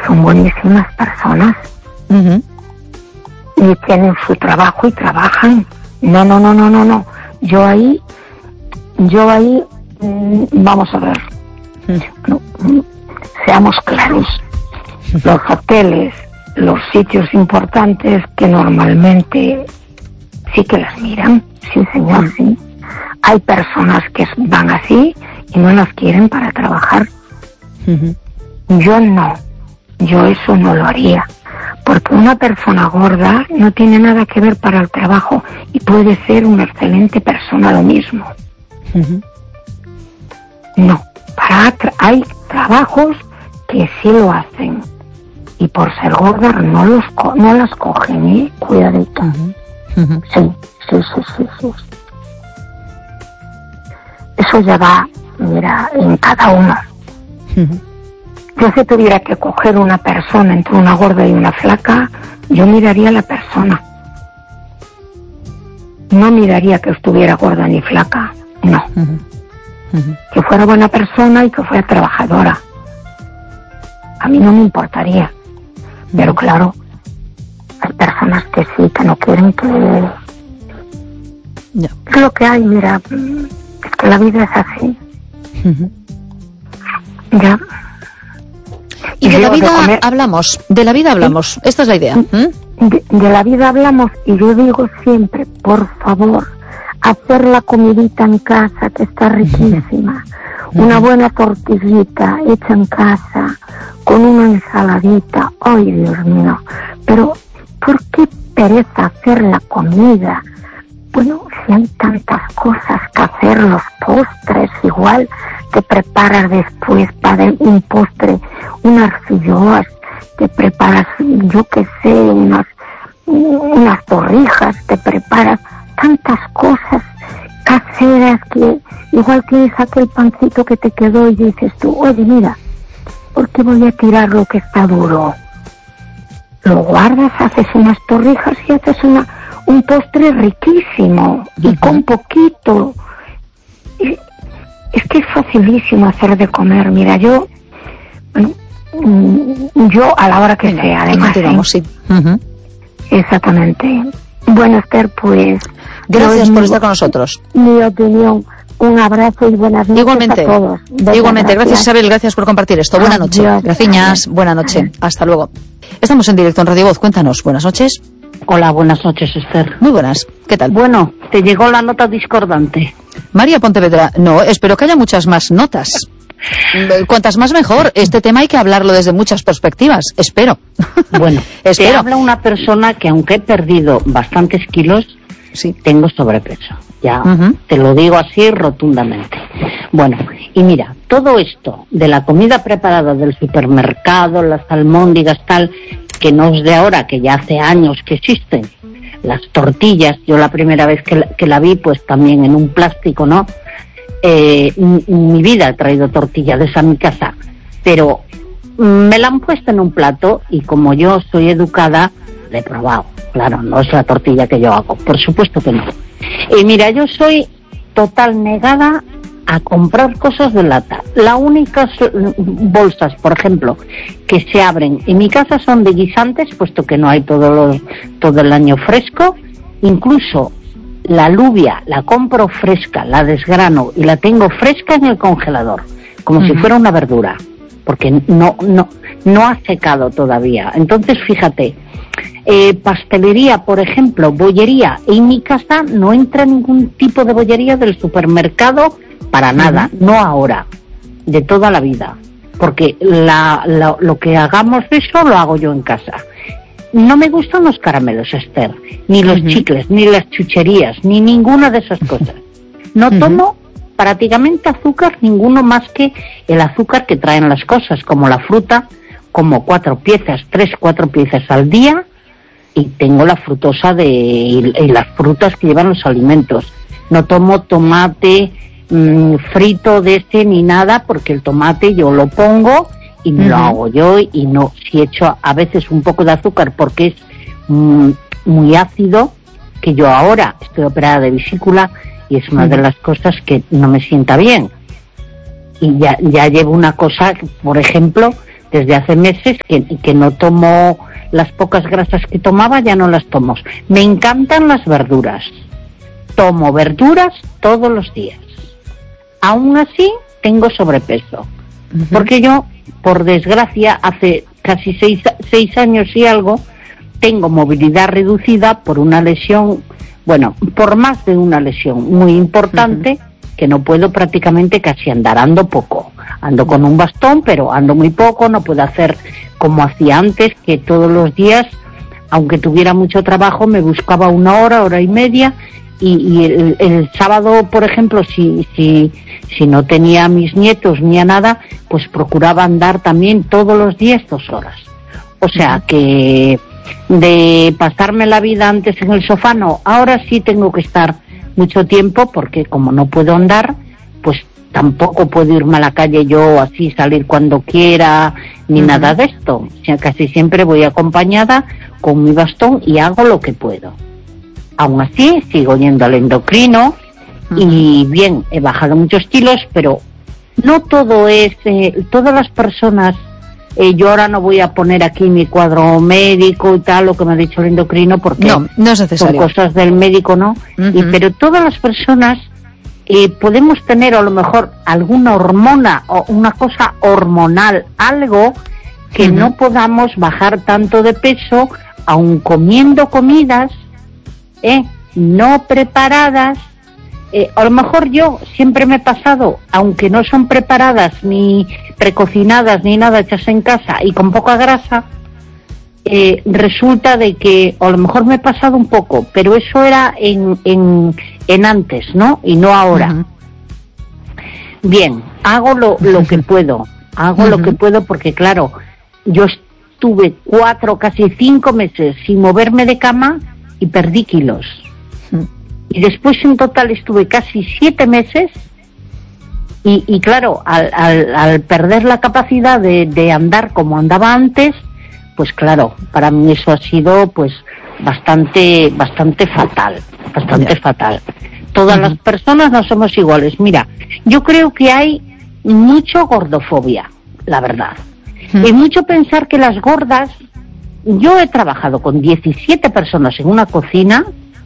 son buenísimas personas. Y tienen su trabajo y trabajan. No. Yo ahí, vamos a ver. No, seamos claros. Los hoteles, los sitios importantes que normalmente sí que las miran, sí señor, sí. Hay personas que van así y no las quieren para trabajar. Yo no, yo eso no lo haría, porque una persona gorda no tiene nada que ver para el trabajo y puede ser una excelente persona lo mismo. No, hay trabajos que sí lo hacen y por ser gorda no las cogen, ¿eh? Cuidadito. Sí. Eso ya va, mira, en cada uno. Yo si tuviera que coger una persona entre una gorda y una flaca, yo miraría a la persona. No miraría que estuviera gorda ni flaca, no. Que fuera buena persona y que fuera trabajadora. A mí no me importaría. Pero claro, hay personas que sí, que no quieren que... Ya. Es lo que hay, mira, es que la vida es así. Ya. Y de la vida hablamos, esta es la idea. De la vida hablamos y yo digo siempre, por favor, hacer la comidita en casa que está riquísima, una buena tortillita hecha en casa, con una ensaladita, ay Dios mío, pero ¿por qué pereza hacer la comida? Bueno, si hay tantas cosas que hacer, los postres igual, te preparas después para un postre, unas filloas, te preparas, yo qué sé, unas torrijas, te preparas tantas cosas caseras que igual tienes aquel pancito que te quedó y dices tú, oye mira, ¿por qué voy a tirar lo que está duro? Lo guardas, haces unas torrijas y haces un postre riquísimo y con poquito. Es que es facilísimo hacer de comer. Mira, yo a la hora que sea, además. Sí. Exactamente. Bueno, Esther, pues... Gracias por estar con nosotros. Mi opinión. Un abrazo y buenas noches a todos. Igualmente, gracias Isabel, gracias por compartir esto. Buenas noches. Gracias, buenas noches. Hasta luego. Estamos en directo en Radio Voz, cuéntanos. Buenas noches. Hola, buenas noches, Esther. Muy buenas, ¿qué tal? Bueno, te llegó la nota discordante. María Pontevedra, no, espero que haya muchas más notas. Cuantas más mejor. Este tema hay que hablarlo desde muchas perspectivas, espero. Bueno, espero. Te habla una persona que aunque he perdido bastantes kilos, sí, tengo sobrepeso. Ya te lo digo así rotundamente. Bueno, y mira, todo esto de la comida preparada del supermercado, las almóndigas, tal, que no es de ahora, que ya hace años que existen, las tortillas, yo la primera vez que la vi, pues también en un plástico, ¿no? Mi vida he traído tortilla de esa a mi casa, pero me la han puesto en un plato y como yo soy educada, la he probado. Claro, no es la tortilla que yo hago, por supuesto que no. Y mira, yo soy total negada a comprar cosas de lata. Las únicas bolsas, por ejemplo, que se abren en mi casa son de guisantes, puesto que no hay todo el año fresco. Incluso la alubia la compro fresca, la desgrano y la tengo fresca en el congelador, como si fuera una verdura, porque no ha secado todavía. Entonces, fíjate, pastelería, por ejemplo, bollería, en mi casa no entra ningún tipo de bollería del supermercado para nada, no ahora, de toda la vida, porque lo que hagamos de eso lo hago yo en casa. No me gustan los caramelos, Esther, ni los chicles, ni las chucherías, ni ninguna de esas cosas. No tomo prácticamente azúcar, ninguno más que el azúcar que traen las cosas, como la fruta, como 4 piezas al día, y tengo la frutosa y las frutas que llevan los alimentos. No tomo tomate frito de ese ni nada, porque el tomate yo lo pongo y me lo hago yo, y no, si echo a veces un poco de azúcar porque es muy ácido, que yo ahora estoy operada de vesícula y es una de las cosas que no me sienta bien. Y ya llevo una cosa, por ejemplo, desde hace meses que no tomo las pocas grasas que tomaba, ya no las tomo. Me encantan las verduras. Tomo verduras todos los días. Aún así, tengo sobrepeso. Porque yo, por desgracia, hace casi 6 años y algo, tengo movilidad reducida por una lesión, bueno, por más de una lesión muy importante, que no puedo prácticamente casi andar, ando poco. Ando con un bastón, pero ando muy poco, no puedo hacer como hacía antes, que todos los días, aunque tuviera mucho trabajo, me buscaba 1 hora, 1 hora y media, y el sábado, por ejemplo, si no tenía a mis nietos ni a nada, pues procuraba andar también todos los días 2 horas. O sea que de pasarme la vida antes en el sofá, no, ahora sí tengo que estar mucho tiempo, porque como no puedo andar, pues tampoco puedo irme a la calle yo así, salir cuando quiera, ni nada de esto. O sea, casi siempre voy acompañada con mi bastón y hago lo que puedo. Aún así, sigo yendo al endocrino y bien, he bajado muchos kilos, pero no todo es, todas las personas, yo ahora no voy a poner aquí mi cuadro médico y tal, lo que me ha dicho el endocrino, porque no es necesario. Son cosas del médico, ¿no? Pero todas las personas podemos tener a lo mejor alguna hormona o una cosa hormonal, algo que no podamos bajar tanto de peso, aun comiendo comidas no preparadas. A lo mejor yo siempre me he pasado, aunque no son preparadas ni precocinadas ni nada, hechas en casa y con poca grasa, resulta de que a lo mejor me he pasado un poco, pero eso era en antes, ¿no? Y no ahora. Bien, hago lo que puedo, lo que puedo, porque claro, yo estuve 4, casi 5 meses sin moverme de cama y perdí kilos. Y después en total estuve casi 7 meses y claro, al perder la capacidad de andar como andaba antes, pues claro, para mí eso ha sido pues bastante fatal, fatal. Todas las personas no somos iguales. Mira, yo creo que hay mucho gordofobia, la verdad. Y mucho pensar que las gordas, yo he trabajado con 17 personas en una cocina,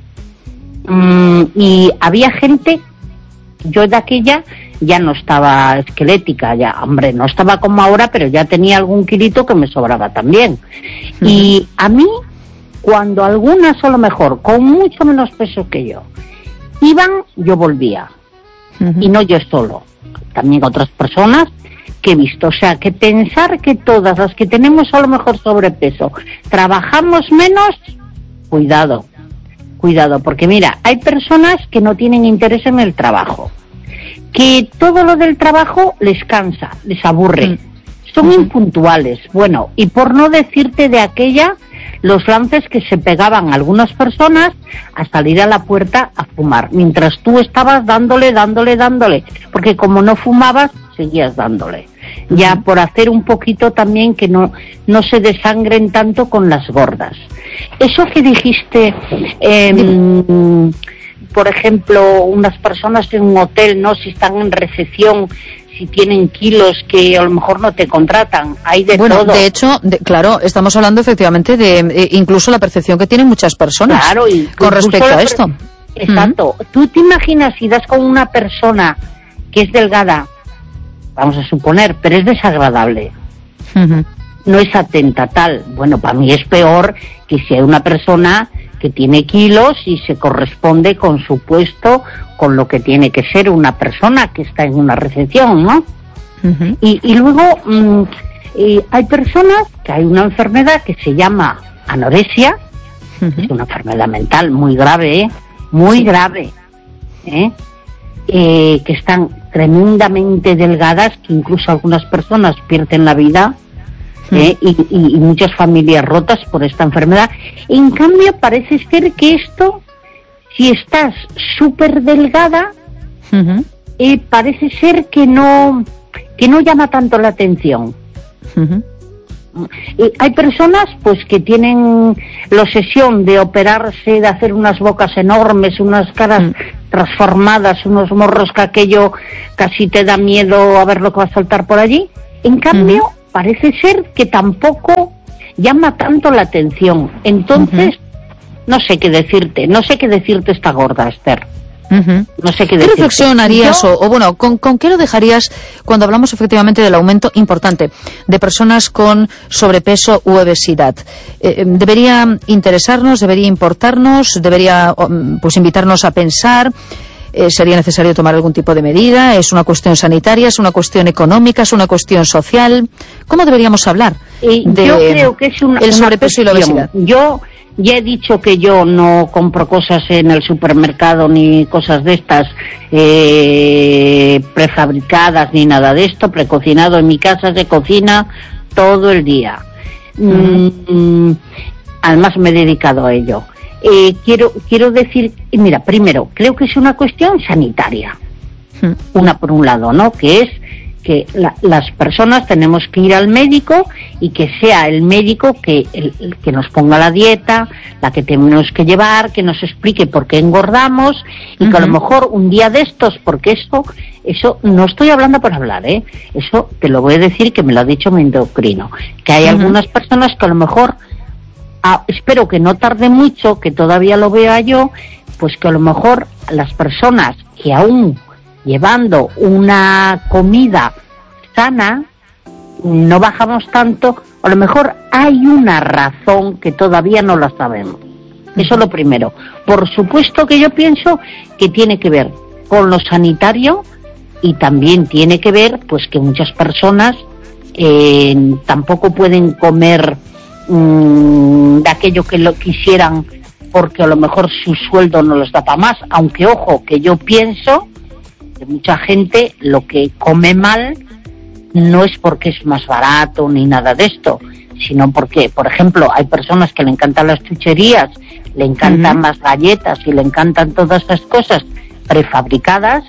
y había gente, yo de aquella ya no estaba esquelética, ya, hombre, no estaba como ahora, pero ya tenía algún kilito que me sobraba también. Y a mí, cuando algunas a lo mejor, con mucho menos peso que yo, iban, yo volvía. Y no yo solo, también otras personas que he visto. O sea, que pensar que todas las que tenemos a lo mejor sobrepeso trabajamos menos, cuidado, porque mira, hay personas que no tienen interés en el trabajo, que todo lo del trabajo les cansa, les aburre, son impuntuales. Bueno, y por no decirte de aquella, los lances que se pegaban algunas personas a salir a la puerta a fumar, mientras tú estabas dándole, porque como no fumabas, seguías dándole. Ya por hacer un poquito también que no se desangren tanto con las gordas. Eso que dijiste, por ejemplo, unas personas en un hotel, ¿no? Si están en recepción, si tienen kilos que a lo mejor no te contratan, hay de todo. Bueno, de hecho, claro, estamos hablando efectivamente de incluso la percepción que tienen muchas personas, claro, y con respecto a esto. Exacto. ¿Tú te imaginas si das con una persona que es delgada, vamos a suponer, pero es desagradable, no es atenta, tal? Bueno, para mí es peor que si hay una persona que tiene kilos y se corresponde con su puesto, con lo que tiene que ser una persona que está en una recepción, ¿no? Y luego hay personas que hay una enfermedad que se llama anorexia, es una enfermedad mental muy grave, que están tremendamente delgadas, que incluso algunas personas pierden la vida, y muchas familias rotas por esta enfermedad. En cambio, parece ser que esto, si estás súper delgada, parece ser que no llama tanto la atención. Hay personas pues que tienen la obsesión de operarse, de hacer unas bocas enormes, unas caras transformadas, unos morros que aquello casi te da miedo a ver lo que va a saltar por allí. En cambio, parece ser que tampoco llama tanto la atención. Entonces, no sé qué decirte esta gorda, Esther. No sé qué decirte. ¿Qué reflexión harías o bueno, ¿con qué lo dejarías cuando hablamos efectivamente del aumento importante de personas con sobrepeso u obesidad? ¿Debería interesarnos, debería importarnos, debería pues invitarnos a pensar? ¿Sería necesario tomar algún tipo de medida? ¿Es una cuestión sanitaria? ¿Es una cuestión económica? ¿Es una cuestión social? ¿Cómo deberíamos hablar de yo creo que es el sobrepeso y la obesidad? Yo ya he dicho que yo no compro cosas en el supermercado ni cosas de estas prefabricadas ni nada de esto, precocinado. En mi casa se cocina todo el día. Además me he dedicado a ello. Quiero decir, mira, primero, creo que es una cuestión sanitaria. Una por un lado, ¿no? Que es que las personas tenemos que ir al médico y que sea el médico que nos ponga la dieta, la que tenemos que llevar, que nos explique por qué engordamos y que a lo mejor un día de estos, porque eso no estoy hablando por hablar, eso te lo voy a decir que me lo ha dicho mi endocrino, que hay algunas personas que a lo mejor, espero que no tarde mucho, que todavía lo vea yo, pues que a lo mejor las personas que aún llevando una comida sana no bajamos tanto, a lo mejor hay una razón que todavía no la sabemos. Eso es lo primero. Por supuesto que yo pienso que tiene que ver con lo sanitario y también tiene que ver pues que muchas personas tampoco pueden comer de aquello que lo quisieran porque a lo mejor su sueldo no les da para más, aunque ojo, que yo pienso que mucha gente lo que come mal no es porque es más barato ni nada de esto, sino porque, por ejemplo, hay personas que le encantan las chucherías, le encantan las galletas y le encantan todas esas cosas prefabricadas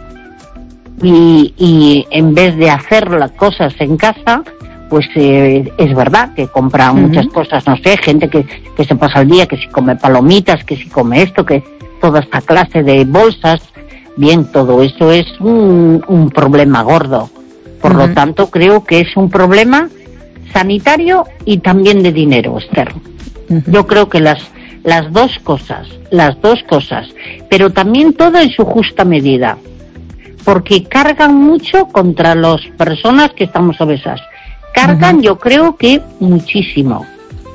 y en vez de hacer las cosas en casa, pues es verdad que compra muchas cosas, no sé, gente que se pasa el día, que si come palomitas, que si come esto, que toda esta clase de bolsas. Bien, todo eso es un problema gordo. Por lo tanto, creo que es un problema sanitario y también de dinero, Esther. Yo creo que las dos cosas, pero también todo en su justa medida, porque cargan mucho contra las personas que estamos obesas. Cargan, yo creo que muchísimo.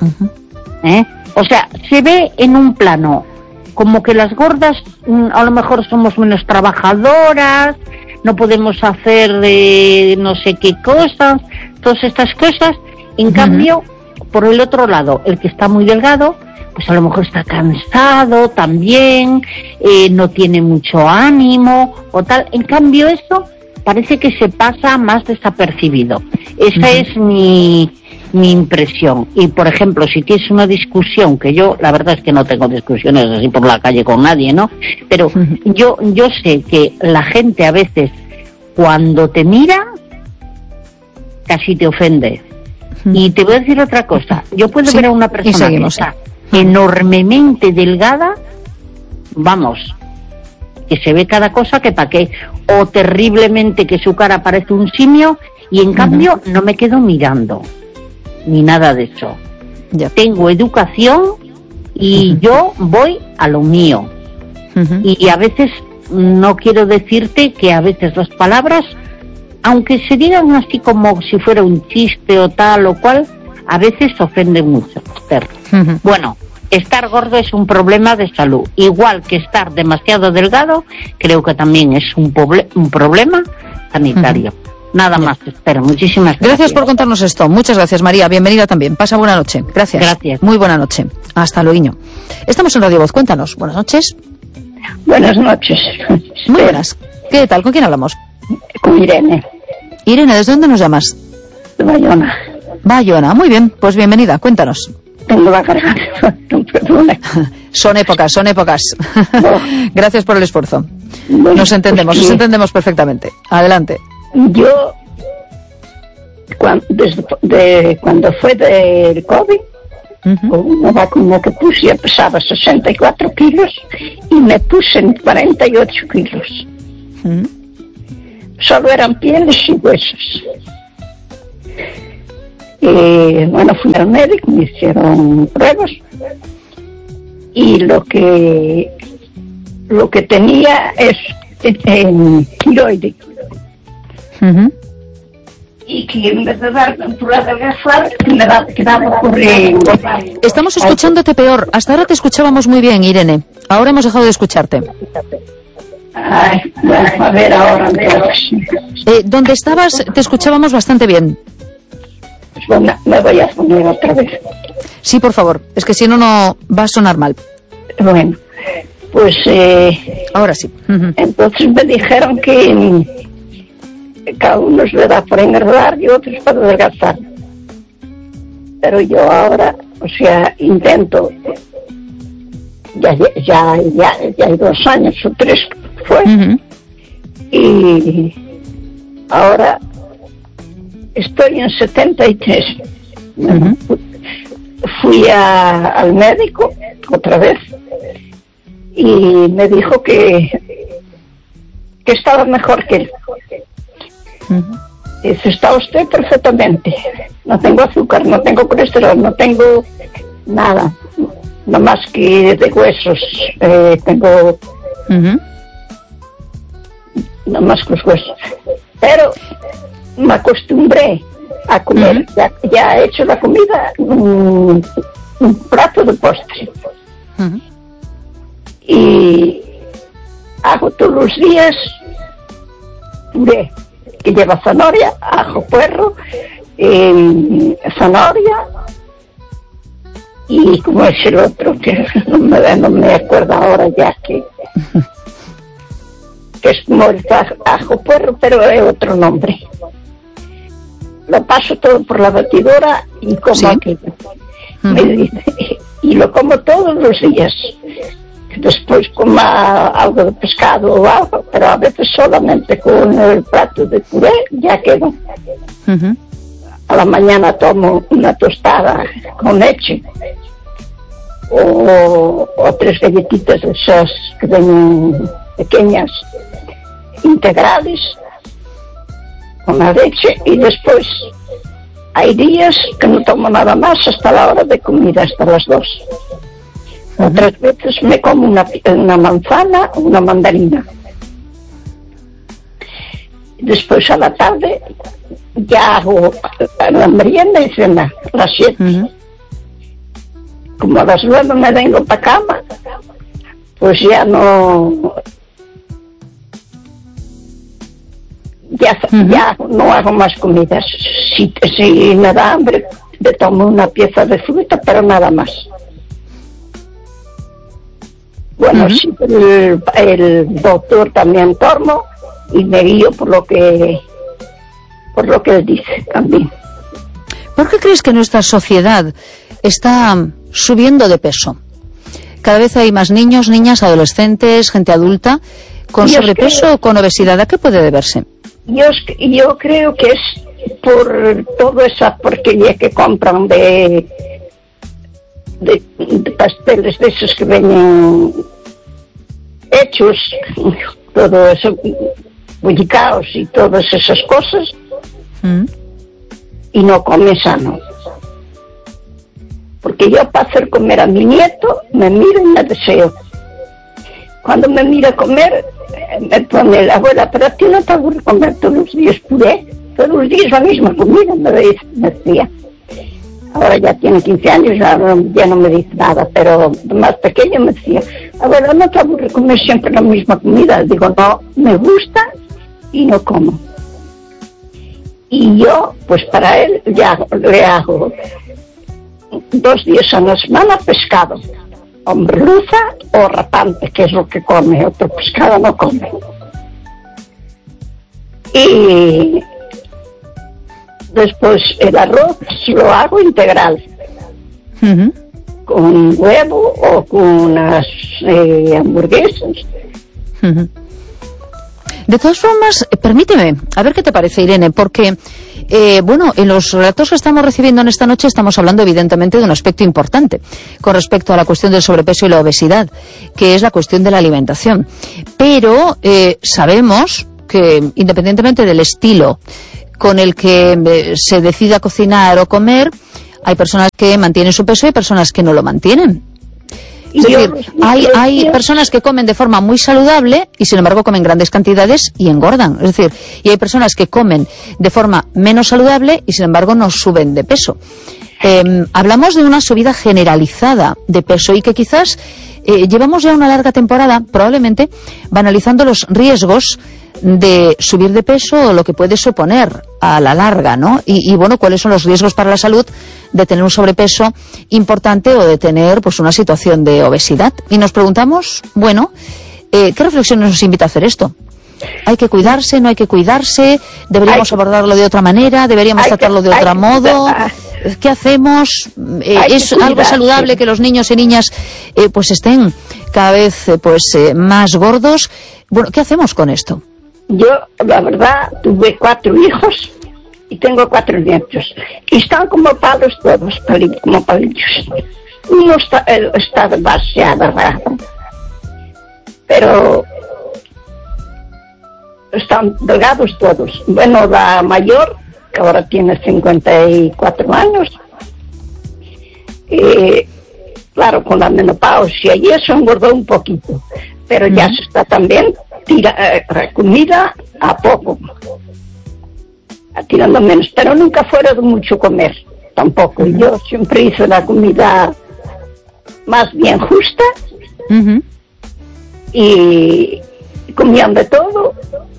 O sea, se ve en un plano como que las gordas a lo mejor somos menos trabajadoras, no podemos hacer no sé qué cosas, todas estas cosas. En cambio, por el otro lado, el que está muy delgado, pues a lo mejor está cansado también, no tiene mucho ánimo o tal. En cambio, eso parece que se pasa más desapercibido. Esa es mi impresión. Y por ejemplo, si tienes una discusión, que yo la verdad es que no tengo discusiones así por la calle con nadie, ¿no? Pero yo sé que la gente a veces cuando te mira casi te ofende. Y te voy a decir otra cosa, yo puedo ver a una persona que está enormemente delgada, vamos, que se ve cada cosa que pa' qué, o terriblemente que su cara parece un simio, y en cambio no me quedo mirando ni nada de eso. Tengo educación y yo voy a lo mío. Y a veces, no quiero decirte que a veces las palabras, aunque se digan así como si fuera un chiste o tal o cual, a veces ofenden mucho. Bueno, estar gordo es un problema de salud, igual que estar demasiado delgado, creo que también es un problema sanitario. Nada más, espero. Muchísimas gracias. Gracias por contarnos esto. Muchas gracias, María. Bienvenida también. Pasa buena noche. Gracias. Gracias. Muy buena noche. Hasta luego. Estamos en Radio Voz. Cuéntanos. Buenas noches. Buenas noches. Muy buenas. ¿Qué tal? ¿Con quién hablamos? Con Irene. Irene, ¿desde dónde nos llamas? De Bayona. Bayona. Muy bien. Pues bienvenida. Cuéntanos. Tengo la garganta. Son épocas. Oh. Gracias por el esfuerzo. Bueno, nos entendemos perfectamente. Adelante. Yo, cuando fue del COVID, una vacuna que puse pesaba 64 kilos y me puse en 48 kilos. Solo eran pieles y huesos. Bueno, fui al médico, me hicieron pruebas y lo que tenía es tiroides. Y que en vez de dar para adelgazar, que daba por Estamos escuchándote peor. Hasta ahora te escuchábamos muy bien, Irene. Ahora hemos dejado de escucharte. Ay, bueno, a ver ahora. Donde estabas te escuchábamos bastante bien. Pues bueno, me voy a poner otra vez. Sí, por favor. Es que si no, no va a sonar mal. Bueno, pues... ahora sí. Entonces me dijeron que a unos le da por engordar y otros para adelgazar. Pero yo ahora, o sea, intento, ya hay 2 años o 3 fue, y ahora estoy en 73. Fui al médico otra vez y me dijo que estaba mejor que él. Dice, está usted perfectamente, no tengo azúcar, no tengo colesterol, no tengo nada, no más que de huesos, tengo no más que los huesos, pero me acostumbré a comer, ya he hecho la comida, un plato de postre, y hago todos los días puré que lleva zanahoria, ajo, puerro, zanahoria y como es el otro que no me acuerdo ahora ya que es como el ajo, puerro, pero es otro nombre. Lo paso todo por la batidora y como aquello. Me dice, y lo como todos los días. Después coma algo de pescado o algo, pero a veces solamente con el plato de puré ya quedo. A la mañana tomo una tostada con leche o 3 galletitas de esas que ven pequeñas integrales con la leche, y después hay días que no tomo nada más hasta la hora de comida, hasta las 2. Otras veces me como una manzana o una mandarina. Después a la tarde ya hago la merienda y cena, las 7. Como a las 9 me vengo para cama, pues ya no hago más comidas. Si me da hambre, me tomo una pieza de fruta, pero nada más. Bueno, sí, el doctor también tomo y me guío por lo que él dice también. ¿Por qué crees que nuestra sociedad está subiendo de peso? Cada vez hay más niños, niñas, adolescentes, gente adulta con sobrepeso o con obesidad. ¿A qué puede deberse? Yo creo que es por toda esa porquería que compran de pasteles de esos que vienen hechos, todo eso, bullicaos y todas esas cosas, y no come sano. Porque yo para hacer comer a mi nieto me miro y me deseo. Cuando me mira comer, me pone la abuela, pero a ti no te aburre comer todos los días puré, todos los días la misma comida, me decía. Ahora ya tiene 15 años, ya no me dice nada, pero más pequeño me decía, abuela, ¿no te aburre comer siempre la misma comida? Digo, no, me gusta y no como. Y yo, pues para él, ya le hago 2 días a la semana pescado, o merluza o rapante, que es lo que come, otro pescado no come. Y después el arroz lo hago integral, con huevo o con unas hamburguesas. De todas formas, permíteme, a ver qué te parece, Irene, porque, en los relatos que estamos recibiendo en esta noche estamos hablando evidentemente de un aspecto importante con respecto a la cuestión del sobrepeso y la obesidad, que es la cuestión de la alimentación. Pero sabemos que, independientemente del estilo con el que se decida cocinar o comer, hay personas que mantienen su peso y hay personas que no lo mantienen. Es decir, hay personas que comen de forma muy saludable y sin embargo comen grandes cantidades y engordan. Es decir, y hay personas que comen de forma menos saludable y sin embargo no suben de peso. Hablamos de una subida generalizada de peso y que quizás llevamos ya una larga temporada, probablemente, banalizando los riesgos de subir de peso o lo que puede suponer a la larga, ¿no? Y bueno, ¿cuáles son los riesgos para la salud de tener un sobrepeso importante o de tener pues una situación de obesidad? Y nos preguntamos, bueno, ¿qué reflexiones nos invita a hacer esto? ¿Hay que cuidarse? ¿No hay que cuidarse? ¿Deberíamos abordarlo de otra manera? ¿Deberíamos tratarlo de otro modo? ¿Qué hacemos? ¿Es algo saludable que los niños y niñas pues estén cada vez más gordos? Bueno, ¿qué hacemos con esto? Yo, la verdad, tuve 4 hijos y tengo 4 nietos. Y están como palos todos, como palillos. Uno está demasiado raro. Pero están delgados todos. Bueno, la mayor, que ahora tiene 54 años, claro, con la menopausia y eso engordó un poquito, pero ya se está también comida a poco, tirando menos, pero nunca fuera de mucho comer, tampoco. Yo siempre hice la comida más bien justa y comían de todo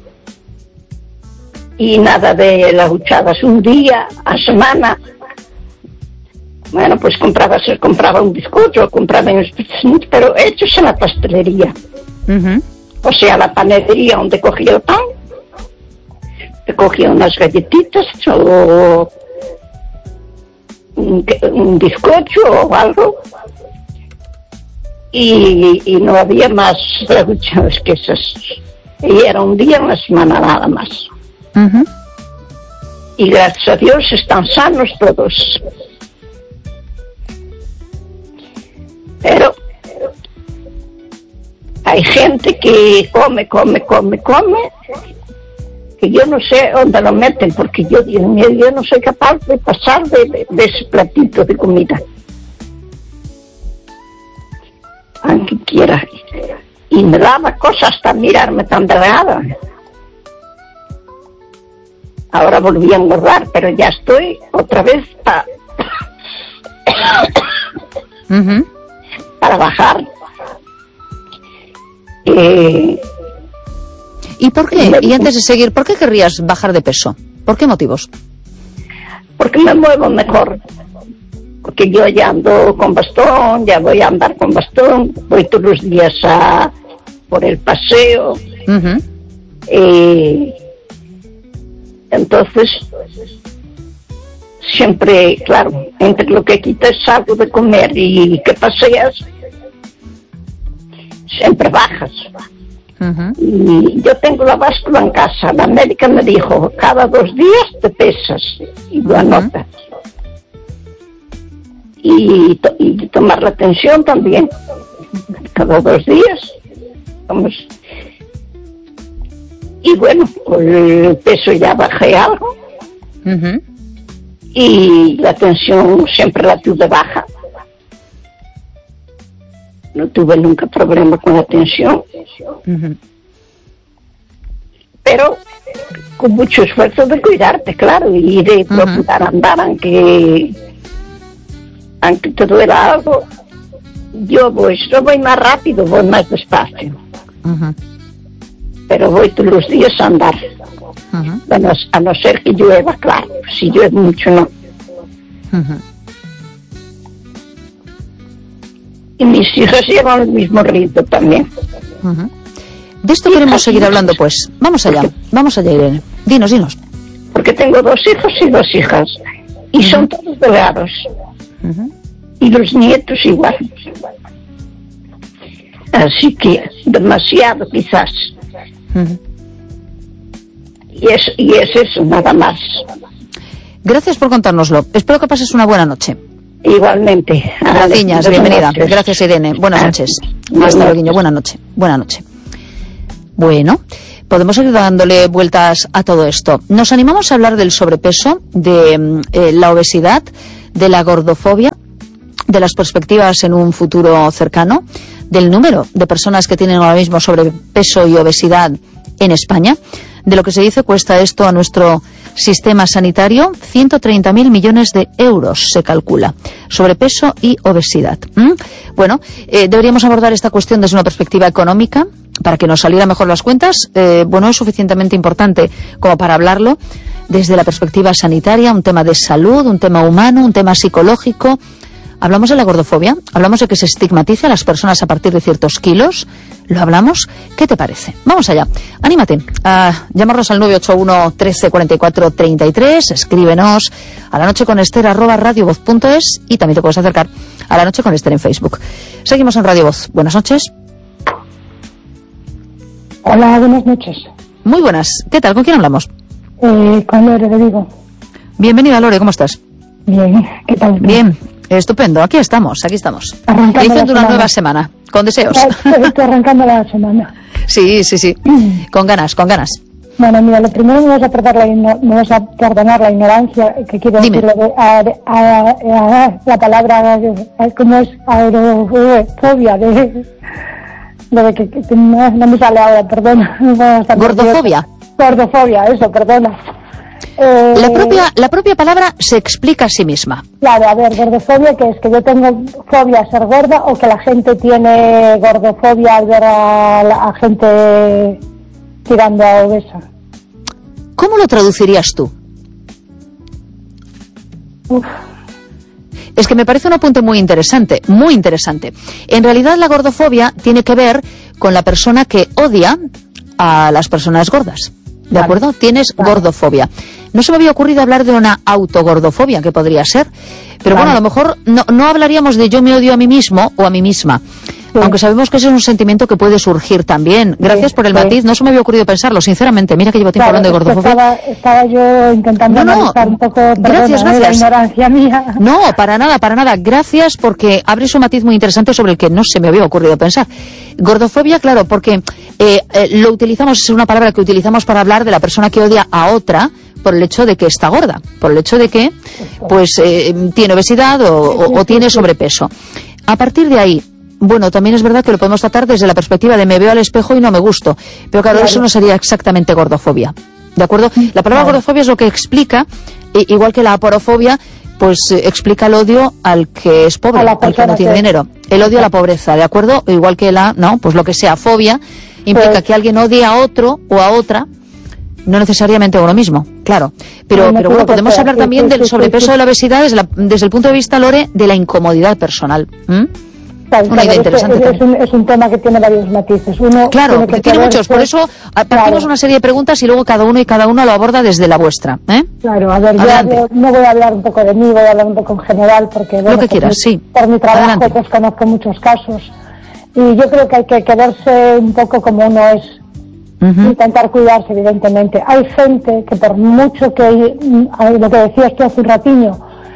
y nada de las huchadas un día a semana. Bueno, pues compraba un bizcocho, compraba unos pizzitos, pero hechos en la pastelería. O sea, la panadería donde cogía el pan, te cogía unas galletitas o un bizcocho o algo, y no había más reducciones que esas. Y era un día en la semana nada más. Y gracias a Dios están sanos todos. Pero hay gente que come, que yo no sé dónde lo meten, porque yo no soy capaz de pasar de ese platito de comida. Aunque quiera. Y me daba cosa hasta mirarme tan delgada. Ahora volví a engordar, pero ya estoy otra vez para bajar. ¿Y por qué? Y antes de seguir, ¿por qué querrías bajar de peso? ¿Por qué motivos? Porque me muevo mejor. Porque yo ya ando con bastón, ya voy a andar con bastón, voy todos los días por el paseo. Entonces, siempre, claro, entre lo que quitas algo de comer y que paseas, siempre bajas. Y yo tengo la báscula en casa. La médica me dijo, cada 2 días te pesas y lo anotas. Y tomar la tensión también. Cada 2 días. Vamos. Y bueno, con el peso ya bajé algo. Y la tensión siempre la tuve baja. No tuve nunca problema con la tensión. Pero con mucho esfuerzo de cuidarte, claro, y de procurar andar, aunque te duela algo. Yo voy más rápido, voy más despacio. Pero voy todos los días a andar. Bueno, a no ser que llueva, claro. Si llueve mucho, no. Y mis hijas llevan el mismo ritmo también. De esto queremos seguir hablando, pues. Vamos allá, Irene. Dinos. Porque tengo 2 hijos y 2 hijas. Y son todos delgados. Y los nietos igual. Así que demasiado quizás. Y es eso, nada más. Gracias por contárnoslo. Espero que pases una buena noche. Igualmente. Gracias, bienvenida. Gracias, Irene. Buenas noches. Hasta luego, buena noche. Bueno, Podemos ir dándole vueltas a todo esto. Nos animamos a hablar del sobrepeso, de la obesidad, de la gordofobia, de las perspectivas en un futuro cercano, del número de personas que tienen ahora mismo sobrepeso y obesidad en España, de lo que se dice cuesta esto a nuestro sistema sanitario, 130.000 millones de euros se calcula, sobrepeso y obesidad. Bueno, deberíamos abordar esta cuestión desde una perspectiva económica, para que nos salieran mejor las cuentas. Bueno, es suficientemente importante como para hablarlo desde la perspectiva sanitaria, un tema de salud, un tema humano, un tema psicológico. Hablamos de la gordofobia, hablamos de que se estigmatiza a las personas a partir de ciertos kilos. ¿Lo hablamos? ¿Qué te parece? Vamos allá. Anímate a llamarnos al 981 13 44 33. Escríbenos a lanocheconester@radiovoz.es y también te puedes acercar a La Noche con Ester en Facebook. Seguimos en Radio Voz. Buenas noches. Hola, buenas noches. Muy buenas. ¿Qué tal? ¿Con quién hablamos? Con Lore de Vigo. Bienvenida, Lore. ¿Cómo estás? Bien. ¿Qué tal? Bien. Estupendo. Aquí estamos. Iniciando una nueva semana. Con deseos. Estoy arrancando la semana. Sí. Con ganas. Bueno, mira, lo primero me vas a perdonar la ignorancia que quiero decir la palabra, ¿cómo es? Aerofobia, de que no me sale ahora, perdona. Gordofobia. Gordofobia, eso, perdona. La propia palabra se explica a sí misma. Claro, a ver, gordofobia, que es que yo tengo fobia a ser gorda, o que la gente tiene gordofobia al ver a gente tirando a obesa. ¿Cómo lo traducirías tú? Uf. Es que me parece un apunte muy interesante, muy interesante. En realidad la gordofobia tiene que ver con la persona que odia a las personas gordas. ¿De acuerdo? Tienes gordofobia. No se me había ocurrido hablar de una autogordofobia, que podría ser. Pero bueno, a lo mejor no hablaríamos de yo me odio a mí mismo o a mí misma. Sí. Aunque sabemos que ese es un sentimiento que puede surgir también. Gracias por el matiz. No se me había ocurrido pensarlo, sinceramente. Mira que llevo tiempo hablando de gordofobia. Estaba yo intentando analizar un poco, gracias. La ignorancia mía. No, para nada. Gracias, porque abres un matiz muy interesante sobre el que no se me había ocurrido pensar. Gordofobia, claro, porque lo utilizamos, es una palabra que utilizamos para hablar de la persona que odia a otra por el hecho de que está gorda, por el hecho de que tiene obesidad o tiene sobrepeso. A partir de ahí, bueno, también es verdad que lo podemos tratar desde la perspectiva de me veo al espejo y no me gusto, pero claro, eso no sería exactamente gordofobia, ¿de acuerdo? La palabra gordofobia es lo que explica, igual que la aporofobia, pues explica el odio al que es pobre, al que no tiene dinero, el odio a la pobreza, ¿de acuerdo? Igual que pues lo que sea fobia, implica que alguien odie a otro o a otra, no necesariamente a uno mismo, claro. Pero bueno, podemos hablar también del sobrepeso de la obesidad desde el punto de vista, Lore, de la incomodidad personal. Una idea interesante. Es un tema que tiene varios matices. Claro, tiene muchos. Por eso partimos una serie de preguntas y luego cada uno lo aborda desde la vuestra. Claro, a ver, yo no voy a hablar un poco de mí, voy a hablar un poco en general, porque lo que quieras, sí. Por mi trabajo pues conozco muchos casos. Y yo creo que hay que quedarse un poco como uno es. Intentar cuidarse, evidentemente. Hay gente que por mucho que, lo que decías tú hace un ratiño,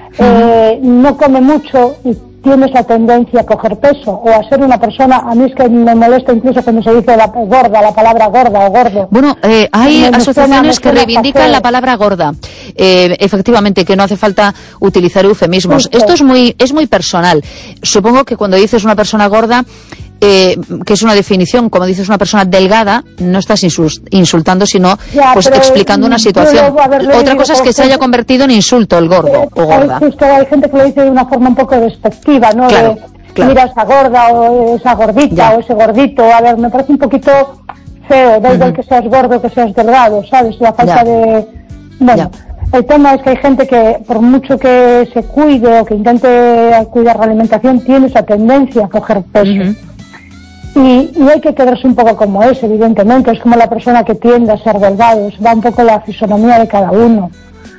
no come mucho y tiene esa tendencia a coger peso o a ser una persona, a mí es que me molesta incluso cuando se dice la palabra gorda o gordo. Bueno, hay asociaciones que reivindican la palabra gorda. Efectivamente, que no hace falta utilizar eufemismos. Esto es muy personal. Supongo que cuando dices una persona gorda, que es una definición, como dices una persona delgada, no estás insultando, sino pues explicando una situación. Otra cosa es que se haya convertido en insulto el gordo o gorda. Hay gente que lo dice de una forma un poco despectiva, ¿no? Claro. Mira esa gorda o esa gordita o ese gordito. A ver, me parece un poquito feo, da igual que seas gordo que seas delgado, ¿sabes? La falta de... Bueno, el tema es que hay gente que por mucho que se cuide o que intente cuidar la alimentación, tiene esa tendencia a coger peso. Y hay que quedarse un poco como es, evidentemente. Es como la persona que tiende a ser delgado. Va un poco la fisonomía de cada uno.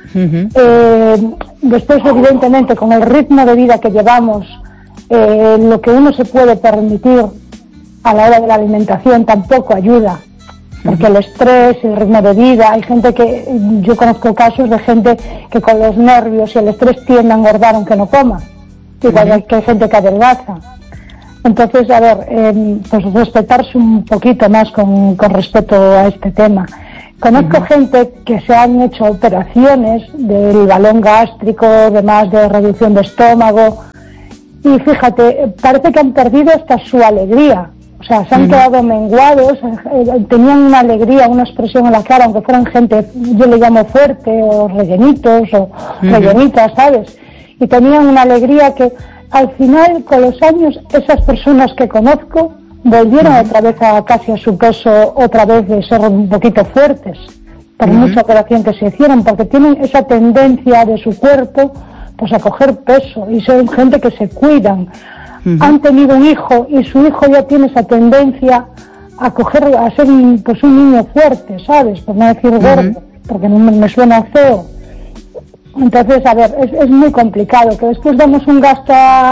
Después, evidentemente, con el ritmo de vida que llevamos, lo que uno se puede permitir a la hora de la alimentación tampoco ayuda. Porque el estrés, el ritmo de vida, hay gente que... Yo conozco casos de gente que con los nervios y el estrés tiende a engordar aunque no coma. Igual que hay gente que adelgaza. Entonces, a ver, pues respetarse un poquito más con respeto a este tema. Conozco gente que se han hecho operaciones del balón gástrico, demás de reducción de estómago, y fíjate, parece que han perdido hasta su alegría. O sea, se han quedado menguados, tenían una alegría, una expresión en la cara, aunque fueran gente, yo le llamo fuerte, o rellenitos, o rellenitas, ¿sabes? Y tenían una alegría que al final, con los años, esas personas que conozco volvieron otra vez a casi a su peso, otra vez de ser un poquito fuertes, por mucha operación que se hicieron, porque tienen esa tendencia de su cuerpo pues a coger peso, y son gente que se cuidan. Han tenido un hijo y su hijo ya tiene esa tendencia a ser pues un niño fuerte, ¿sabes? Por no decir gordo, porque no me suena feo. Entonces, a ver, es muy complicado, que después damos un gasto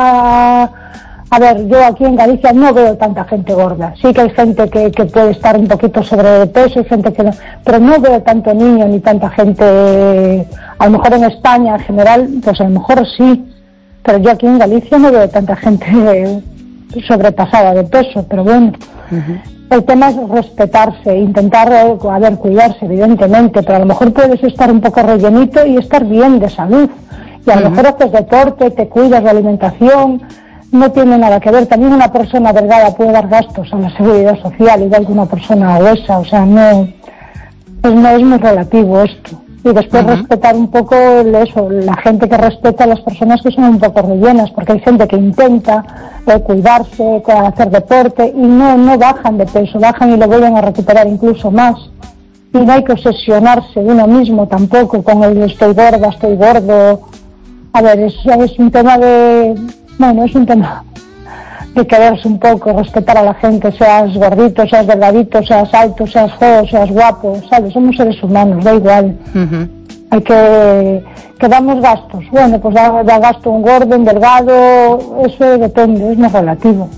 a ver, yo aquí en Galicia no veo tanta gente gorda. Sí que hay gente que puede estar un poquito sobrepeso, y gente que no, pero no veo tanto niño ni tanta gente. A lo mejor en España en general, pues a lo mejor sí, pero yo aquí en Galicia no veo tanta gente sobrepasada de peso, pero bueno. El tema es respetarse, intentar, a ver, cuidarse, evidentemente, pero a lo mejor puedes estar un poco rellenito y estar bien de salud. Y a lo mejor haces deporte, te cuidas de alimentación, no tiene nada que ver. También una persona delgada puede dar gastos a la seguridad social, igual que una persona obesa, o sea, no es muy relativo esto. Y después respetar un poco eso, la gente que respeta a las personas que son un poco rellenas, porque hay gente que intenta cuidarse, hacer deporte y no bajan de peso, bajan y lo vuelven a recuperar incluso más. Y no hay que obsesionarse uno mismo tampoco con el estoy gorda, estoy gordo. A ver, es un tema es un tema de quererse un poco, respetar a la gente, seas gordito, seas delgadito, seas alto, seas feo, seas guapo, ¿sabes? Somos seres humanos, da igual. Hay que damos gastos. Bueno, pues da gasto un gordo, un delgado, eso depende, es más relativo.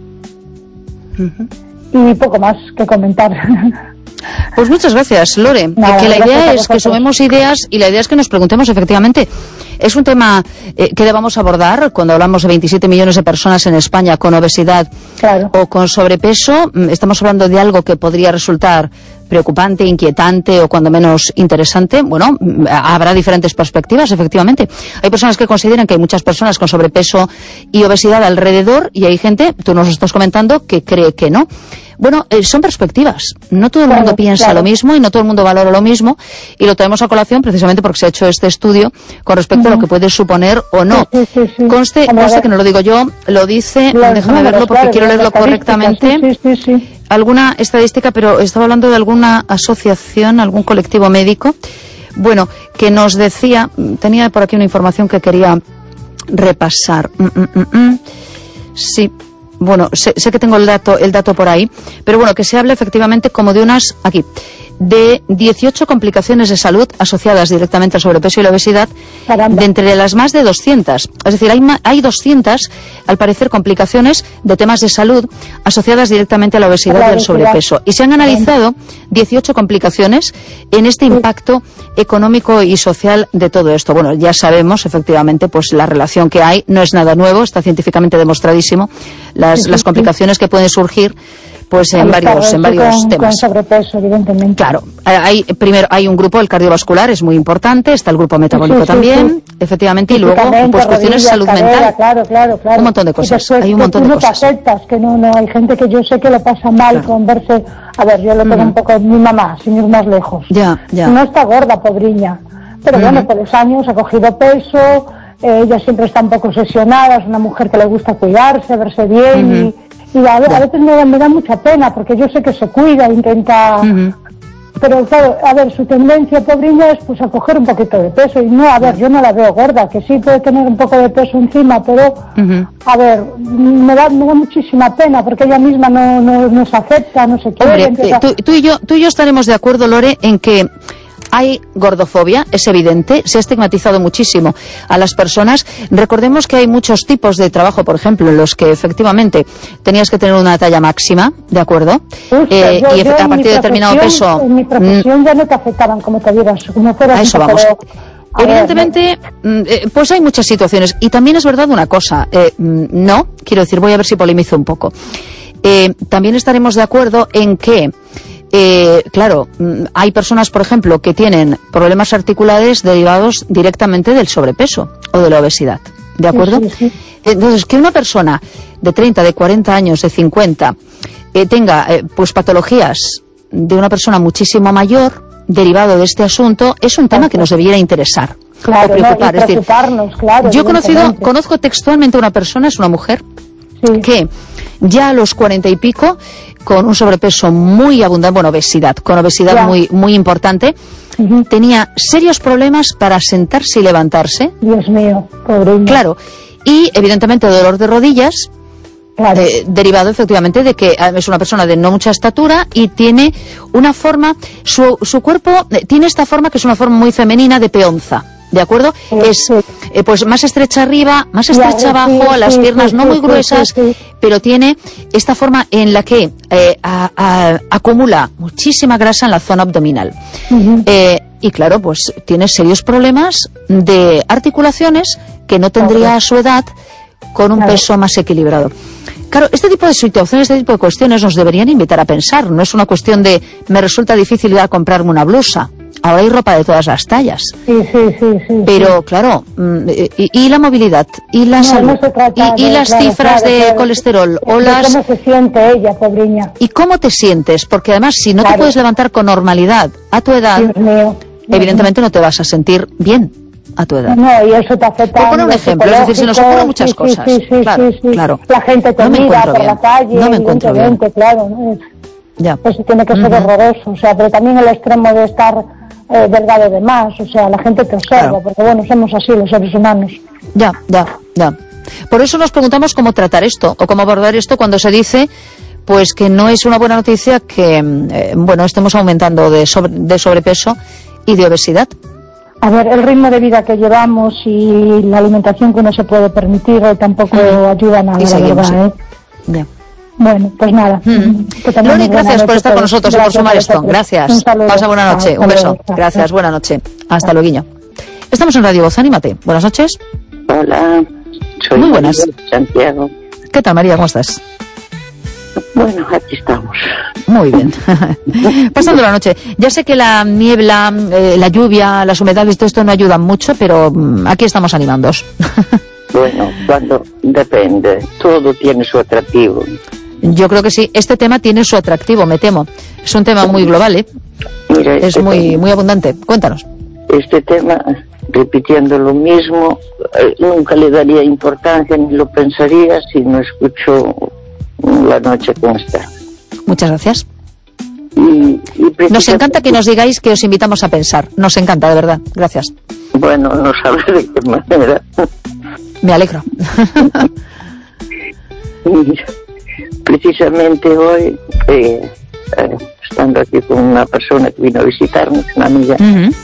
Y poco más que comentar. Pues muchas gracias, Lore. Que la idea es que sumemos ideas y la idea es que nos preguntemos efectivamente. Es un tema que debamos abordar cuando hablamos de 27 millones de personas en España con obesidad o con sobrepeso. Estamos hablando de algo que podría resultar preocupante, inquietante o cuando menos interesante. Bueno, habrá diferentes perspectivas, efectivamente. Hay personas que consideran que hay muchas personas con sobrepeso y obesidad alrededor y hay gente, tú nos estás comentando, que cree que no. Bueno, son perspectivas. No todo el mundo piensa lo mismo y no todo el mundo valora lo mismo, y lo traemos a colación precisamente porque se ha hecho este estudio con respecto a lo que puede suponer o no. Conste que no lo digo yo, lo dice, déjame verlo porque quiero leerlo correctamente. Alguna estadística, pero estaba hablando de alguna asociación, algún colectivo médico, bueno, que nos decía, tenía por aquí una información que quería repasar. Sí. Bueno, sé que tengo el dato por ahí, pero bueno, que se habla efectivamente como de de 18 complicaciones de salud asociadas directamente al sobrepeso y la obesidad, de entre las más de 200. Es decir, hay 200, al parecer, complicaciones de temas de salud asociadas directamente a la obesidad y al sobrepeso. Y se han analizado 18 complicaciones en este impacto económico y social de todo esto. Bueno, ya sabemos, efectivamente, pues la relación que hay no es nada nuevo, está científicamente demostradísimo, las complicaciones que pueden surgir pues en varios temas. Con sobrepeso, evidentemente. Claro, primero hay un grupo, el cardiovascular es muy importante, está el grupo metabólico también, efectivamente, y luego pues cuestiones de salud mental. Claro. Un montón de cosas, hay un montón de cosas. Te aceptas, que no, hay gente que yo sé que lo pasa mal con verse, a ver, yo lo tengo un poco, mi mamá, sin ir más lejos. Ya. No está gorda, pobriña, pero bueno, por los años ha cogido peso, ella siempre está un poco obsesionada, es una mujer que le gusta cuidarse, verse bien y a veces me da mucha pena porque yo sé que se cuida, intenta. Pero claro, a ver, su tendencia, pobrilla, es pues a coger un poquito de peso. Y no, a ver, yo no la veo gorda, que sí puede tener un poco de peso encima, pero a ver, me da muchísima pena porque ella misma no se acepta, no se quiere. Hombre, tú y yo estaremos de acuerdo, Lore, en que hay gordofobia, es evidente, se ha estigmatizado muchísimo a las personas. Recordemos que hay muchos tipos de trabajo, por ejemplo, en los que efectivamente tenías que tener una talla máxima, ¿de acuerdo? Y a partir de determinado peso. En mi profesión ya no te aceptaban como te vieras, como fueras. A eso vamos. Evidentemente, pues hay muchas situaciones. Y también es verdad una cosa. No, quiero decir, voy a ver si polemizo un poco. También estaremos de acuerdo en que, claro, hay personas, por ejemplo, que tienen problemas articulares derivados directamente del sobrepeso o de la obesidad. ¿De acuerdo? Sí. Entonces, que una persona de 30, de 40 años, de 50, tenga pues patologías de una persona muchísimo mayor derivado de este asunto, es un tema que nos debiera interesar, claro, o preocupar. No, y preocuparnos, es decir, claro, yo conozco textualmente a una persona, es una mujer, que ya a los 40 y pico, con un sobrepeso muy abundante, bueno, obesidad, con obesidad muy importante, tenía serios problemas para sentarse y levantarse. Dios mío, pobre. Claro, y evidentemente dolor de rodillas, claro. Derivado efectivamente de que es una persona de no mucha estatura y tiene una forma, su cuerpo tiene esta forma que es una forma muy femenina de peonza, ¿de acuerdo? Es pues más estrecha arriba, más estrecha abajo, las piernas no muy gruesas, pero tiene esta forma en la que acumula muchísima grasa en la zona abdominal. Y claro, pues tiene serios problemas de articulaciones que no tendría a su edad con un peso más equilibrado. Claro, este tipo de situaciones, este tipo de cuestiones nos deberían invitar a pensar. No es una cuestión de me resulta difícil ir a comprarme una blusa. Ahora hay ropa de todas las tallas. Sí. Pero claro, y la movilidad, y la salud, y las cifras de colesterol, o las... ¿Cómo se siente ella, pobreña? ¿Y cómo te sientes? Porque además, si no te puedes levantar con normalidad a tu edad, evidentemente no te vas a sentir bien a tu edad. No, y eso te afecta. Por poner un ejemplo, es decir, se nos ocurren muchas cosas. Claro. La gente te mira por la calle, no me encuentro bien. Claro. Pues tiene que ser horroroso, o sea, pero también el extremo de estar delgado de más, o sea, la gente te observa, porque bueno, somos así los seres humanos. Ya. Por eso nos preguntamos cómo tratar esto, o cómo abordar esto cuando se dice pues que no es una buena noticia que, estemos aumentando de sobrepeso y de obesidad. A ver, el ritmo de vida que llevamos y la alimentación que uno se puede permitir tampoco ayuda nada, la verdad, Ya. Bueno, pues nada. Loli, gracias por estar con nosotros y por sumar esto. Gracias. Pasa buena noche. Un beso. Gracias. Buena noche. Hasta luego. Estamos en Radio Voz. Anímate. Buenas noches. Hola. Soy muy buenas. María de Santiago. ¿Qué tal, María? ¿Cómo estás? Bueno, aquí estamos. Muy bien. Pasando la noche. Ya sé que la niebla, la lluvia, las humedades, todo esto no ayudan mucho, pero aquí estamos animándoos. Bueno, cuando depende. Todo tiene su atractivo. Yo creo que sí. Este tema tiene su atractivo, me temo. Es un tema muy global, ¿eh? Mira, es muy abundante. Cuéntanos. Este tema, repitiendo lo mismo, nunca le daría importancia ni lo pensaría si no escucho la noche como está. Muchas gracias. Nos encanta que nos digáis que os invitamos a pensar. Nos encanta, de verdad. Gracias. Bueno, no sabes de qué manera. Me alegro. Precisamente hoy, estando aquí con una persona que vino a visitarnos, una amiga,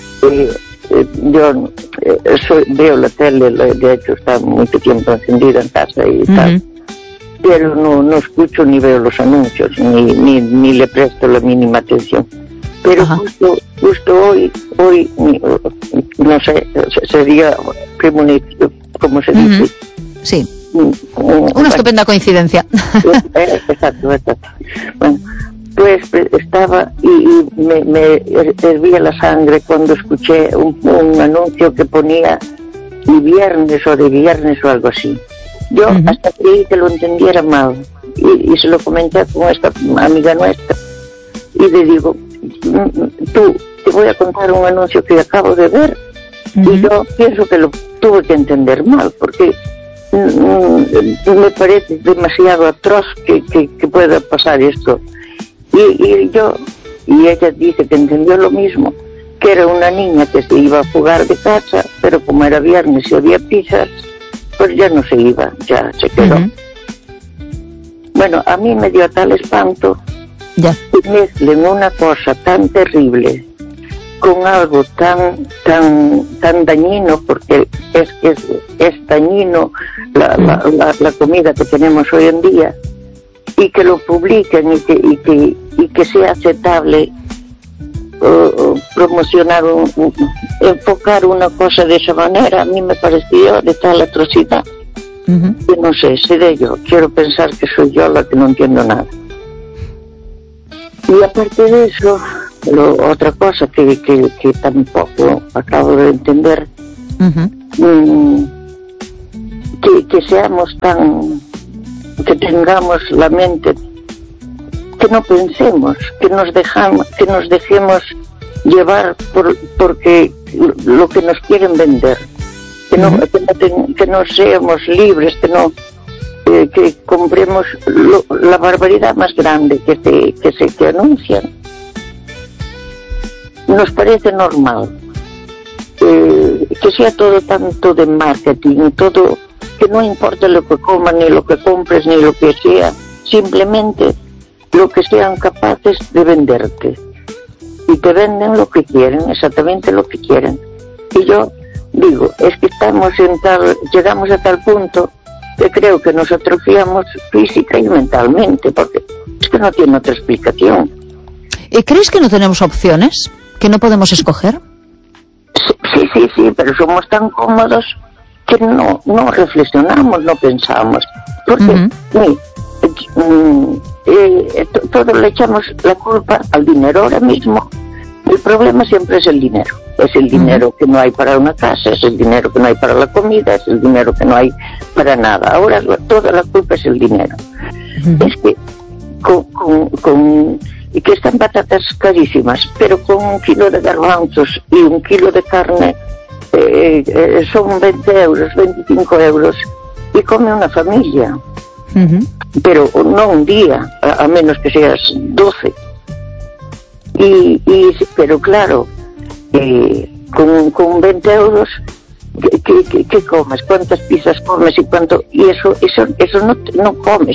yo veo la tele, de hecho está mucho tiempo encendida en casa y tal, pero no escucho ni veo los anuncios, ni le presto la mínima atención. Pero justo hoy, no sé, sería premonición, como se dice. Sí. Una estupenda coincidencia. Exacto. Bueno, pues estaba y me hervía la sangre cuando escuché un anuncio que ponía viernes o algo así. Yo hasta creí que lo entendiera mal y se lo comenté con esta amiga nuestra y le digo, te voy a contar un anuncio que acabo de ver y yo pienso que lo tuve que entender mal porque me parece demasiado atroz que pueda pasar esto y ella dice que entendió lo mismo, que era una niña que se iba a fugar de casa, pero como era viernes y había pizzas, pues ya no se iba, ya se quedó. Bueno, a mí me dio tal espanto que mezclen una cosa tan terrible con algo tan dañino, porque es dañino la comida que tenemos hoy en día, y que lo publiquen y que sea aceptable promocionar, enfocar una cosa de esa manera, a mí me pareció de tal atrocidad. Que no sé, seré yo. Quiero pensar que soy yo la que no entiendo nada. Y aparte de eso, otra cosa que tampoco acabo de entender, que seamos que tengamos la mente, que no pensemos, que nos dejemos llevar porque lo que nos quieren vender, que no seamos libres, que compremos la barbaridad más grande que anuncian. Nos parece normal que sea todo tanto de marketing, todo, que no importa lo que coman, ni lo que compres, ni lo que sea, simplemente lo que sean capaces de venderte. Y te venden lo que quieren, exactamente lo que quieren. Y yo digo, es que llegamos a tal punto que creo que nos atrofiamos física y mentalmente, porque es que no tiene otra explicación. ¿Crees que no tenemos opciones? ¿Que no podemos escoger? Sí, pero somos tan cómodos que no reflexionamos, no pensamos. Porque todos le echamos la culpa al dinero ahora mismo. El problema siempre es el dinero. Es el dinero que no hay para una casa, es el dinero que no hay para la comida, es el dinero que no hay para nada. Ahora toda la culpa es el dinero. Es que que están patatas carísimas, pero con 1 kilo de garbanzos y 1 kilo de carne son 20 euros, 25 euros, y come una familia. Pero no un día, a menos que seas 12. Pero claro, con 20 euros, ¿qué comes? ¿Cuántas pizzas comes? Y eso no comes.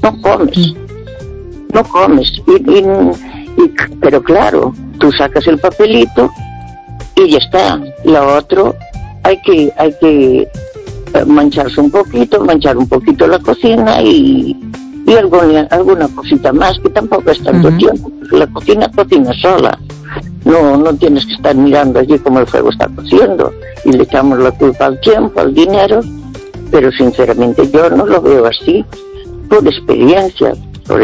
Pero claro, tú sacas el papelito y ya está. Lo otro hay que manchar un poquito la cocina y alguna cosita más, que tampoco es tanto tiempo, porque la cocina sola. No tienes que estar mirando allí cómo el fuego está cociendo y le echamos la culpa al tiempo, al dinero, pero sinceramente yo no lo veo así, por experiencia.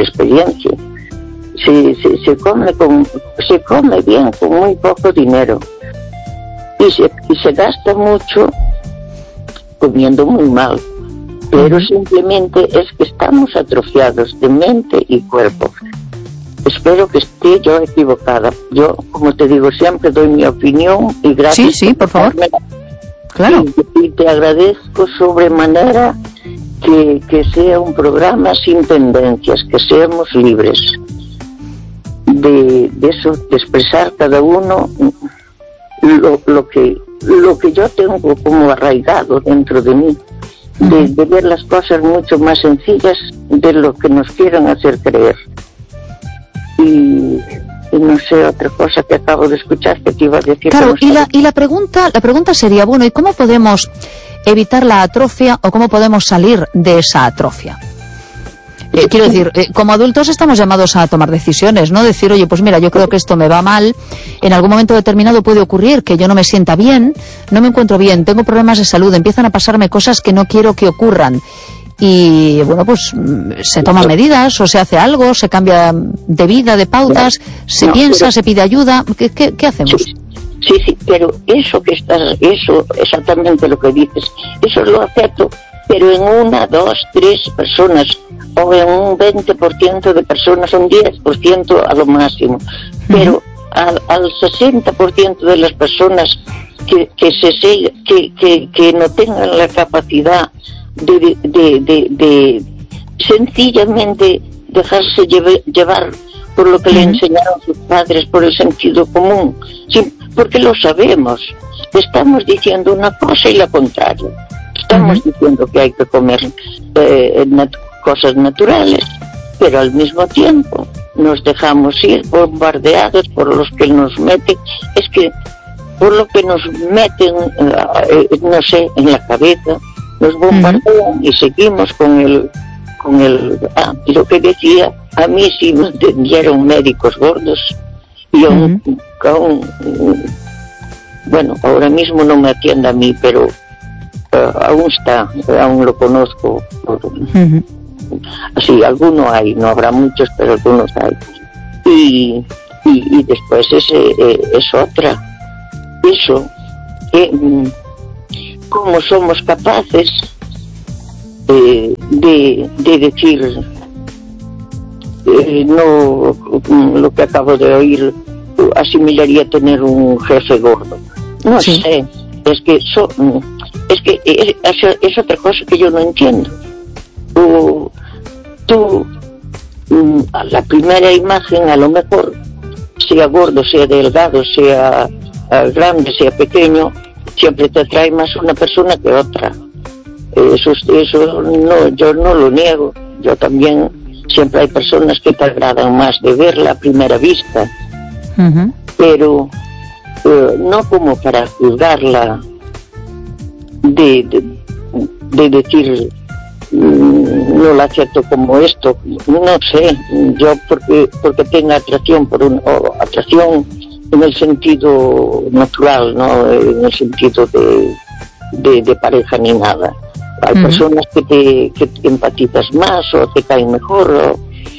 Se come bien con muy poco dinero y se gasta mucho comiendo muy mal, pero simplemente es que estamos atrofiados de mente y cuerpo. Espero que esté yo equivocada. Yo, como te digo, siempre doy mi opinión y gracias. Sí, por favor. Claro. Y te agradezco sobremanera que sea un programa sin tendencias, que seamos libres de eso, de expresar cada uno lo que yo tengo como arraigado dentro de mí, de ver las cosas mucho más sencillas de lo que nos quieren hacer creer. Y no sé, otra cosa que acabo de escuchar que te iba a decir. Claro, y la pregunta sería, bueno, ¿y cómo podemos evitar la atrofia o cómo podemos salir de esa atrofia? Quiero decir, como adultos estamos llamados a tomar decisiones, ¿no? Decir, oye, pues mira, yo creo que esto me va mal, en algún momento determinado puede ocurrir que yo no me sienta bien, no me encuentro bien, tengo problemas de salud, empiezan a pasarme cosas que no quiero que ocurran. Y bueno, pues se toman medidas o se hace algo, se cambia de vida, de pautas, se piensa, se pide ayuda. ¿Qué hacemos? Sí, pero eso exactamente lo que dices, eso lo acepto, pero en 1, 2, 3 personas, o en un 20% de personas, un 10% a lo máximo. Pero al 60% de las personas que no tengan la capacidad de sencillamente dejarse llevar por lo que le enseñaron sus padres, por el sentido común, sí, porque lo sabemos. Estamos diciendo una cosa y la contraria. Estamos diciendo que hay que comer cosas naturales, pero al mismo tiempo nos dejamos ir bombardeados por los que nos meten, por lo que nos meten, no sé, en la cabeza, nos bombardean y seguimos con lo que decía, a mí sí me entendieron médicos gordos y bueno, ahora mismo no me atiende a mí, pero aún lo conozco. Sí, alguno hay, no habrá muchos, pero algunos hay. Y después es otra. Eso, cómo somos capaces de decir, no, lo que acabo de oír asimilaría tener un jefe gordo. No sé, es que es otra cosa que yo no entiendo. Tú, a la primera imagen, a lo mejor, sea gordo, sea delgado, sea grande, sea pequeño, siempre te atrae más una persona que otra. Eso no, yo no lo niego. Yo también, siempre hay personas que te agradan más de verla a primera vista, pero no como para juzgarla, de decir no la acepto como esto, no sé, yo porque tenga atracción o atracción en el sentido natural, no en el sentido de pareja ni nada. Hay personas que te empatizas más o te caen mejor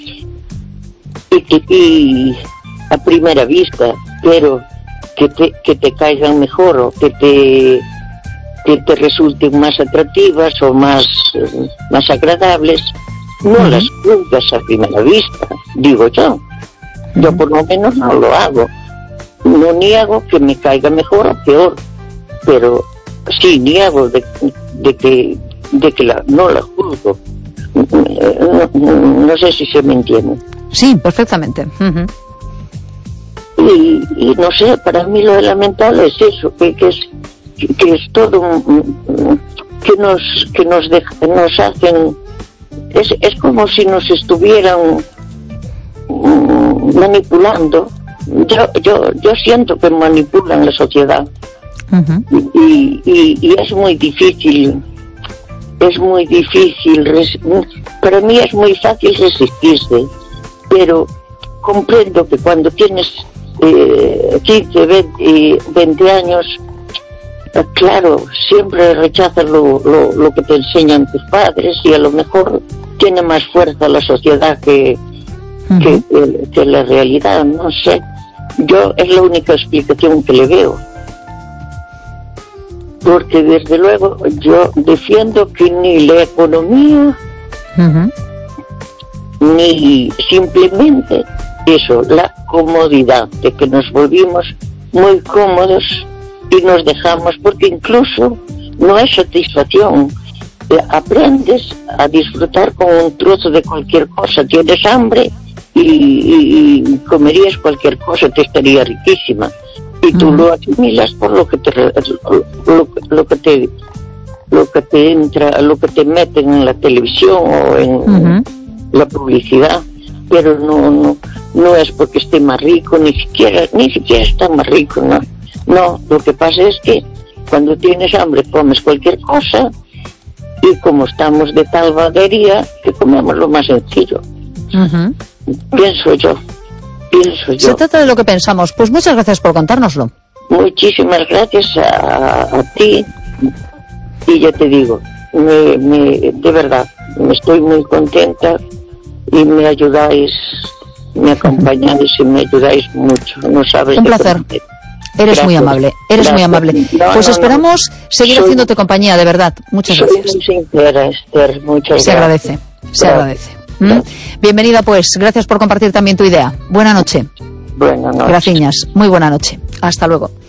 y a primera vista, pero que te caigan mejor o que te resulten más atractivas o más agradables, no las juzgas a primera vista, digo yo. Yo por lo menos no lo hago. No niego que me caiga mejor o peor, pero sí niego de que no la juzgo. No sé si se me entiende. Sí, perfectamente. Y no sé, para mí lo elemental es eso, que es todo que nos hacen, es como si nos estuvieran manipulando. Yo siento que manipulan la sociedad. Y es muy difícil, para mí es muy fácil resistirse, pero comprendo que cuando tienes 15, 20 años, claro, siempre rechazas lo que te enseñan tus padres, y a lo mejor tiene más fuerza la sociedad que la realidad, no sé. Yo es la única explicación que le veo, porque desde luego yo defiendo que ni la economía ni simplemente eso, la comodidad, de que nos volvimos muy cómodos y nos dejamos, porque incluso no es satisfacción. Aprendes a disfrutar con un trozo de cualquier cosa. Tienes hambre y comerías cualquier cosa, te estaría riquísima, y tú lo asimilas por lo que te entra, lo que te meten en la televisión o en la publicidad, pero no es porque esté más rico, ni siquiera está más rico, no, lo que pasa es que cuando tienes hambre comes cualquier cosa, y como estamos de tal vaguería, que comemos lo más sencillo. Pienso yo. Se trata de lo que pensamos. Pues muchas gracias por contárnoslo. Muchísimas gracias a ti, y ya te digo, de verdad, me estoy muy contenta, y me ayudáis, me acompañáis y me ayudáis mucho, no sabes. Un placer. Eres muy amable, muy amable. Pues esperamos seguir haciéndote compañía, de verdad. Muchas gracias. Soy muy sincera, Esther, muchas gracias. Se agradece. Bienvenida, pues. Gracias por compartir también tu idea. Buena noche. Buenas noches. Gracias. Muy buena noche. Hasta luego.